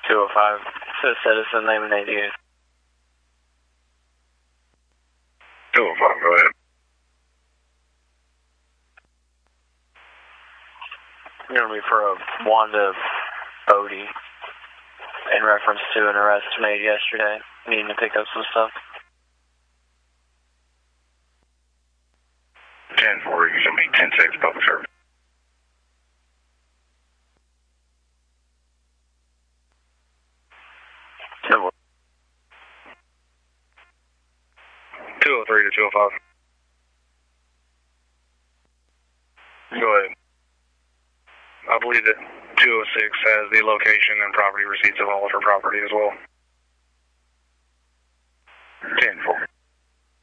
205 to a citizen named Nate. 205, go ahead. Going to be for a Wanda Bodie in reference to an arrest made yesterday. Needing to pick up some stuff. 10-4, you should meet 10-6 public service. No. 203 to 205. Go ahead. I believe that 206 has the location and property receipts of all of her property as well. 10-4.